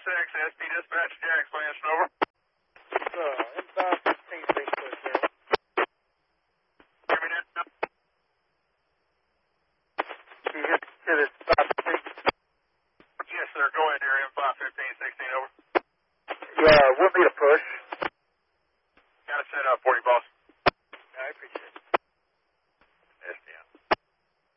SP dispatch, Jack expansion over. Inbound 16, stay clear, sir. Hear me now? You hit this spot